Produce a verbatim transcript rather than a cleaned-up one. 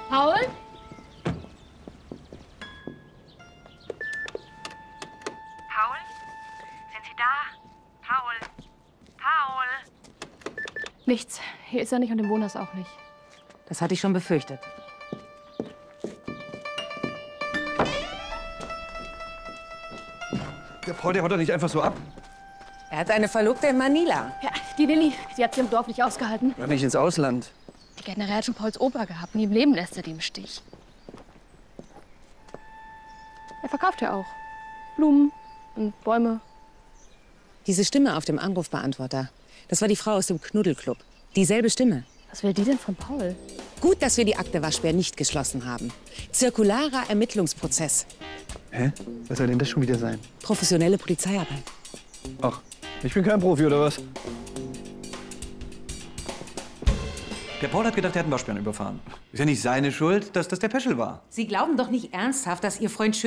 Paul? Paul? Sind Sie da? Paul? Paul? Nichts. Hier ist er nicht und im Wohnhaus auch nicht. Das hatte ich schon befürchtet. Der Paul, der haut doch nicht einfach so ab. Er hat eine Verlobte in Manila. Ja, die Lilly, sie hat sie im Dorf nicht ausgehalten. Ja, nicht ins Ausland. Die Gärtnerei hat schon Pauls Opa gehabt. Nie im Leben lässt er die im Stich. Er verkauft ja auch. Blumen und Bäume. Diese Stimme auf dem Anrufbeantworter, das war die Frau aus dem Knuddelclub. Dieselbe Stimme. Was will die denn von Paul? Gut, dass wir die Akte Waschbär nicht geschlossen haben. Zirkularer Ermittlungsprozess. Hä? Was soll denn das schon wieder sein? Professionelle Polizeiarbeit. Ach, ich bin kein Profi, oder was? Der Paul hat gedacht, er hat einen Waschbären überfahren. Ist ja nicht seine Schuld, dass das der Peschel war. Sie glauben doch nicht ernsthaft, dass Ihr Freund Schön